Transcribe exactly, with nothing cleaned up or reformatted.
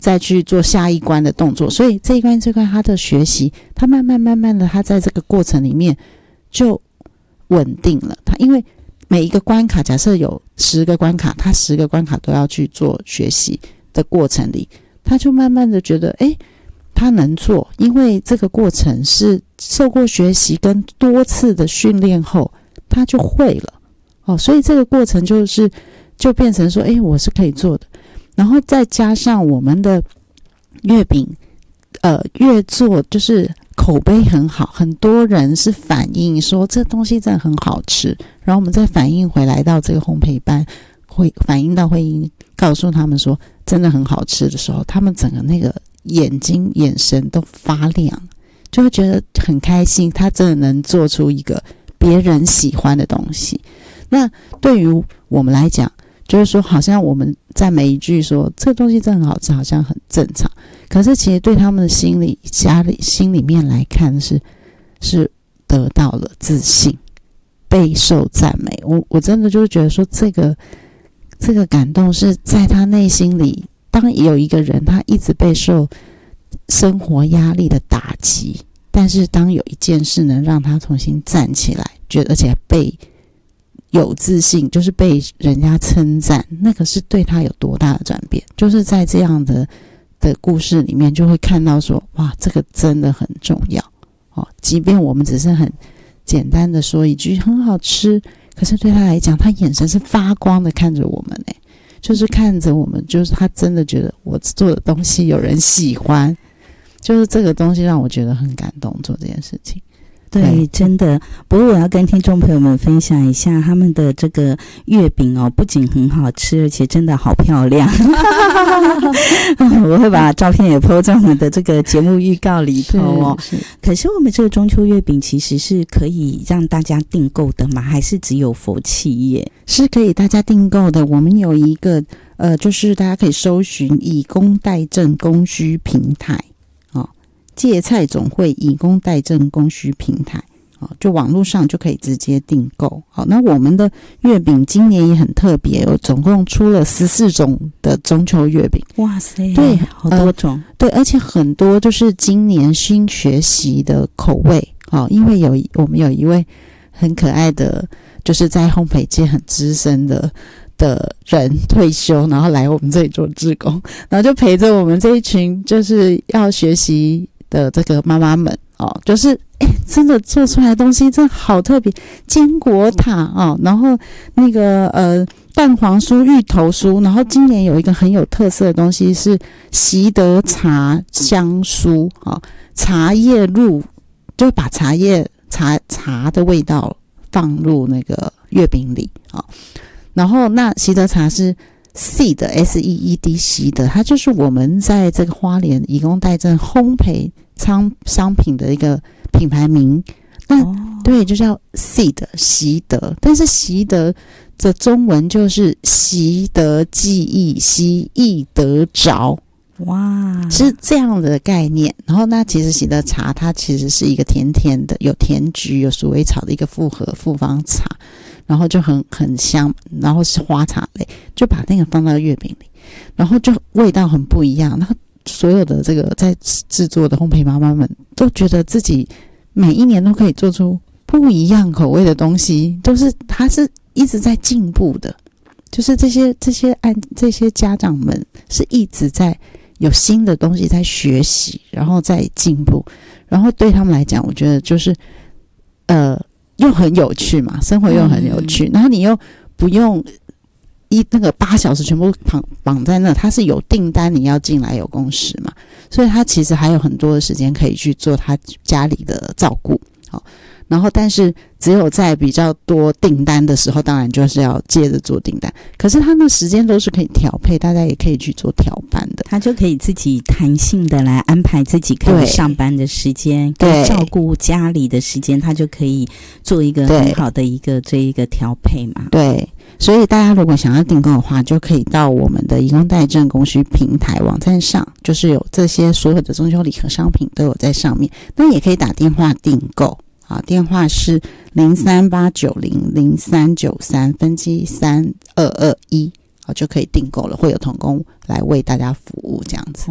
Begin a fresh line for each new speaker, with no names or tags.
再去做下一关的动作，所以这一关这一关他的学习，他慢慢慢慢的，他在这个过程里面就稳定了。他因为每一个关卡，假设有十个关卡，他十个关卡都要去做学习的过程里，他就慢慢的觉得，诶，他能做，因为这个过程是受过学习跟多次的训练后，他就会了。哦，所以这个过程就是就变成说，诶，我是可以做的。然后再加上我们的月饼，呃，越做就是口碑很好，很多人是反映说这东西真的很好吃，然后我们再反映回来到这个烘焙班，会反映到会议，告诉他们说真的很好吃的时候，他们整个那个眼睛眼神都发亮，就会觉得很开心，他真的能做出一个别人喜欢的东西。那对于我们来讲，就是说好像我们赞美一句说这个东西真的很好吃，好像很正常，可是其实对他们的心里家里心里面来看是是得到了自信，备受赞美。我我真的就是觉得说这个这个感动是在他内心里，当有一个人他一直备受生活压力的打击，但是当有一件事能让他重新站起来，觉得而且被有自信，就是被人家称赞，那个是对他有多大的转变。就是在这样的的故事里面就会看到说，哇，这个真的很重要哦。即便我们只是很简单的说一句很好吃，可是对他来讲，他眼神是发光的看着我们耶，就是看着我们，就是他真的觉得我做的东西有人喜欢，就是这个东西让我觉得很感动，做这件事情。
对，真的。不过我要跟听众朋友们分享一下他们的这个月饼哦，不仅很好吃，而且真的好漂亮。我会把照片也 po 在我们的这个节目预告里头哦。
是是
可是我们这个中秋月饼其实是可以让大家订购的吗？还是只有佛企业？
是可以大家订购的。我们有一个呃，就是大家可以搜寻以工代赈供需平台。芥菜总会以工代赈供需平台，就网络上就可以直接订购。好，那我们的月饼今年也很特别，有总共出了十四种的中秋月饼。
哇塞，
对，
好多种、呃。
对，而且很多就是今年新学习的口味。哦，因为有我们有一位很可爱的，就是在烘焙界很资深的的人退休，然后来我们这里做志工，然后就陪着我们这一群就是要学习的这个妈妈们哦，就是哎，真的做出来的东西真的好特别，坚果塔哦，然后那个呃蛋黄酥、芋头酥，然后今年有一个很有特色的东西是习得茶香酥哦，茶叶入就把茶叶茶茶的味道放入那个月饼里哦，然后那习得茶是seed S E E D 习得，它就是我们在这个花莲以工代赈烘焙商商品的一个品牌名。那、哦、对，就叫 seed 习得，但是习得的中文就是习得记忆，习忆得着。哇，是这样的概念。然后那其实习得茶它其实是一个甜甜的，有甜菊有鼠尾草的一个复合复方茶，然后就很很香，然后是花茶类，就把那个放到月饼里，然后就味道很不一样。然后所有的这个在制作的烘焙妈妈们都觉得自己每一年都可以做出不一样口味的东西，都是它是一直在进步的，就是这些这些按这些家长们是一直在有新的东西在学习，然后在进步，然后对他们来讲，我觉得就是呃。又很有趣嘛，生活又很有趣，嗯、然后你又不用一那个八小时全部绑绑在那，它是有订单你要进来有工时嘛，所以他其实还有很多的时间可以去做他家里的照顾。好，然后但是只有在比较多订单的时候，当然就是要接着做订单，可是他的时间都是可以调配，大家也可以去做调班的，
他就可以自己弹性的来安排自己可以上班的时间跟照顾家里的时间，他就可以做一个很好的一个这一个调配嘛。
对，所以大家如果想要订购的话，就可以到我们的以工代赈供需平台网站上，就是有这些所有的中秋礼盒商品都有在上面，那也可以打电话订购。好，电话是零三八九零零三九三分机三二二一，好就可以订购了，会有同工来为大家服务这样子。